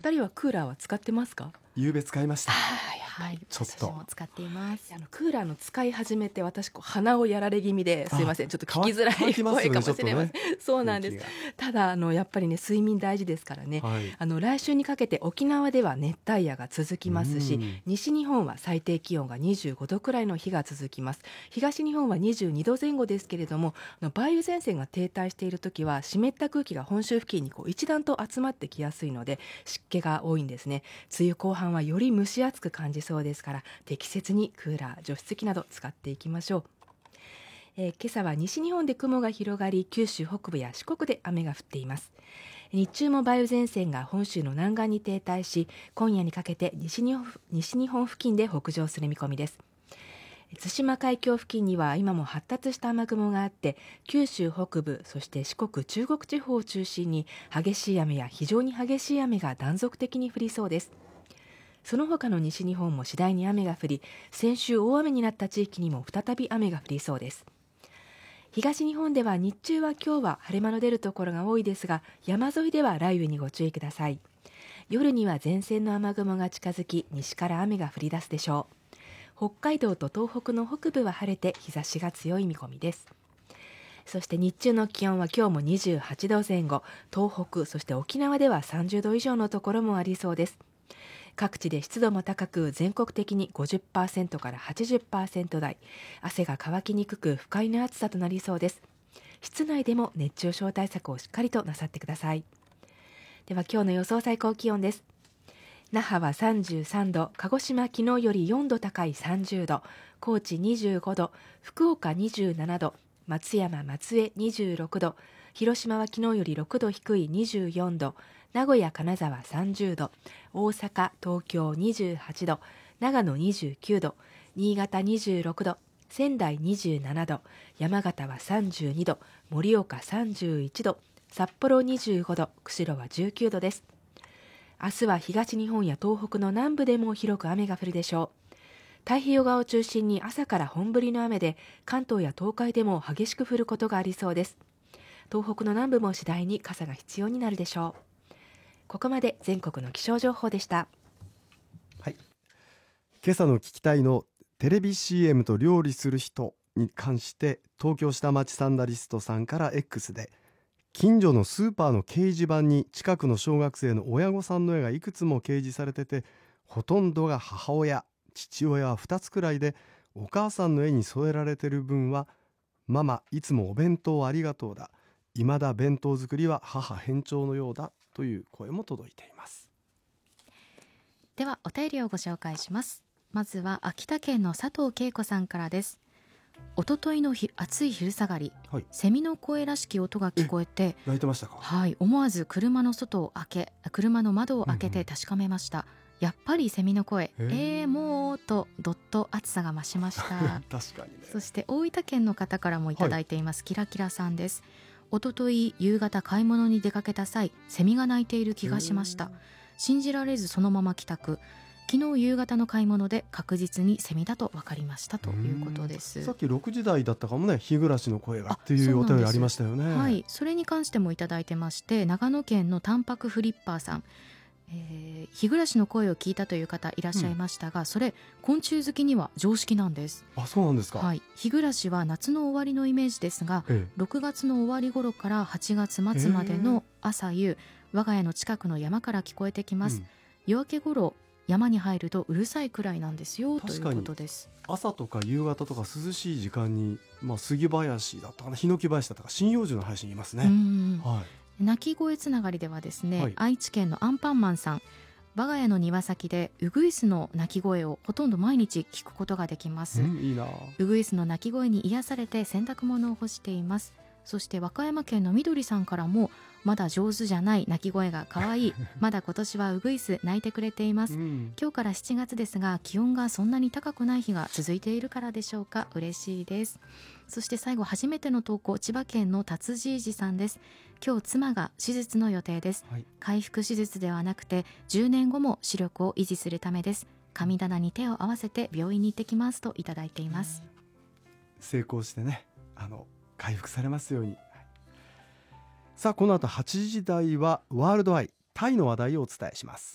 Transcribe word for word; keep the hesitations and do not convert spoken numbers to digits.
二人はクーラーは使ってますか？ 夕べ使いました。 はい、 ちょっと私も使っています。 あのクーラーの使い始めて私こう鼻をやられ気味ですいません、ちょっと聞きづらい乾きますよね声かもしれません、 ちょっとねそうなんです。 空気ただあのやっぱりね睡眠大事ですからね、 はい、 あの来週にかけて沖縄では熱帯夜が続きますし、 うん西日本は最低気温がにじゅうごどくらいの日が続きます。東日本はにじゅうにどぜん後ですけれども、あの梅雨前線が停滞している時は湿った空気が本州付近にこう一段と集まってきやすいので湿気が多いんですね。梅雨後半はより蒸し暑く感じそうですから、適切にクーラー除湿機など使っていきましょう。えー、今朝は西日本で雲が広がり、九州北部や四国で雨が降っています。日中も梅雨前線が本州の南岸に停滞し、今夜にかけて西日本、西日本付近で北上する見込みです。対馬海峡付近には今も発達した雨雲があって、九州北部そして四国中国地方を中心に激しい雨や非常に激しい雨が断続的に降りそうです。その他の西日本も次第に雨が降り、先週大雨になった地域にも再び雨が降りそうです。東日本では日中は今日は晴れ間の出るところが多いですが、山沿いでは雷雨にご注意ください。夜には前線の雨雲が近づき、西から雨が降り出すでしょう。北海道と東北の北部は晴れて日差しが強い見込みです。そして日中の気温は今日もにじゅうはちどぜん後、東北そして沖縄ではさんじゅうど以上のところもありそうです。各地で湿度も高く、全国的に ごじゅっパーセント から はちじゅっパーセント 台、汗が乾きにくく不快な暑さとなりそうです。室内でも熱中症対策をしっかりとなさってください。では今日の予想最高気温です。那覇はさんじゅうさんど、鹿児島昨日よりよんど高いさんじゅうど、高知にじゅうごど、福岡にじゅうななど、松山松江にじゅうろくど、広島は昨日よりろくど低いにじゅうよんど、名古屋金沢さんじゅうど、大阪東京にじゅうはちど、長野にじゅうきゅうど、新潟にじゅうろくど、仙台にじゅうななど、山形はさんじゅうにど、盛岡さんじゅういちど、札幌にじゅうごど、釧路はじゅうきゅうどです。明日は東日本や東北の南部でも広く雨が降るでしょう。太平洋側を中心に朝から本降りの雨で、関東や東海でも激しく降ることがありそうです。東北の南部も次第に傘が必要になるでしょう。ここまで全国の気象情報でした。 はい、今朝の聞きたいのテレビ シーエム と料理する人に関して、東京下町サンダリストさんから X で、近所のスーパーの掲示板に近くの小学生の親御さんの絵がいくつも掲示されてて、ほとんどが母親、父親はふたつくらいで、お母さんの絵に添えられてる文は、ママいつもお弁当ありがとうだ、未だ弁当作りは母返上のようだという声も届いています。 ではお便りをご紹介します。まずは秋田県の佐藤恵子さんからです。おとといの日暑い昼下がり、はい、セミの声らしき音が聞こえて、 泣いてましたか？ はい、思わず車の外を開け車の窓を開けて確かめました、うんうん、やっぱりセミの声、えー、もうとどっと暑さが増しました確かにね。 そして大分県の方からもいただいています、はい、キラキラさんです。おととい夕方買い物に出かけた際、セミが鳴いている気がしました。信じられずそのまま帰宅。昨日夕方の買い物で確実にセミだと分かりましたということです。 さっきろくじ台だったかもね、日暮らしの声がっていうお便りありましたよね。 はい、それに関してもいただいてまして、長野県の淡白フリッパーさん、えー、日暮らしの声を聞いたという方いらっしゃいましたが、うん、それ昆虫好きには常識なんです。 あ、そうなんですか。 はい、日暮らしは夏の終わりのイメージですが、ええ、ろくがつの終わり頃からはちがつ末までの朝夕、我が家の近くの山から聞こえてきます、うん、夜明け頃山に入るとうるさいくらいなんですよということです。 朝とか夕方とか涼しい時間に、まあ、杉林だったかな、ヒノキ林だったか、針葉樹の林にいますね。うん、はい、鳴き声つながりではですね、 はい、 愛知県のアンパンマンさん、我が家の庭先でウグイスの鳴き声をほとんど毎日聞くことができます、 うん、いいな。 ウグイスの鳴き声に癒されて洗濯物を干しています。そして和歌山県のみどりさんからも、まだ上手じゃない鳴き声が可愛いまだ今年はウグイス鳴いてくれています、うん、今日からしちがつですが気温がそんなに高くない日が続いているからでしょうか。嬉しいです。そして最後、初めての投稿、千葉県の達じいじさんです。今日妻が手術の予定です、はい、回復手術ではなくてじゅうねんごも視力を維持するためです。神棚に手を合わせて病院に行ってきますといただいています。 成功してね、あの回復されますように。さあ、この後はちじ台はワールドアイ、タイの話題をお伝えします。